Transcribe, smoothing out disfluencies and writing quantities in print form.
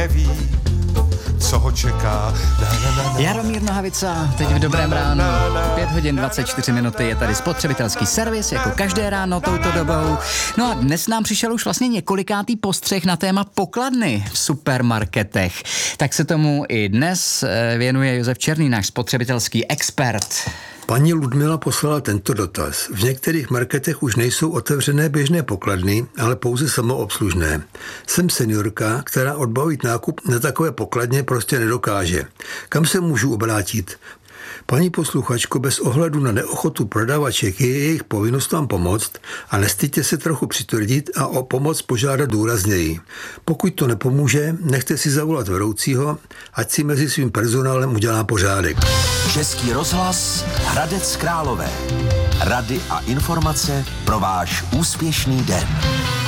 neví, co ho čeká. Jaromír Nohavica, teď v dobrém ránu, 5 hodin 24 minuty, je tady spotřebitelský servis, jako každé ráno touto dobou. No a dnes nám přišel už vlastně několikátý postřeh na téma pokladny v supermarketech. Tak se tomu i dnes věnuje Josef Černý, náš spotřebitelský expert. Paní Ludmila poslala tento dotaz. V některých marketech už nejsou otevřené běžné pokladny, ale pouze samoobslužné. Jsem seniorka, která odbavit nákup na takové pokladně prostě nedokáže. Kam se můžu obrátit? Paní posluchačko, bez ohledu na neochotu prodavaček je jejich povinnost vám pomoct a nestyďte se trochu přitvrdit a o pomoc požádat důrazněji. Pokud to nepomůže, nechte si zavolat vedoucího, ať si mezi svým personálem udělá pořádek. Český rozhlas Hradec Králové. Rady a informace pro váš úspěšný den.